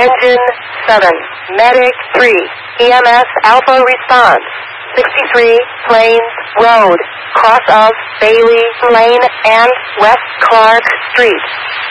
Engine 7, Medic 3, EMS Alpha response. 63 Plains Road, cross of Bailey Lane and West Clark Street.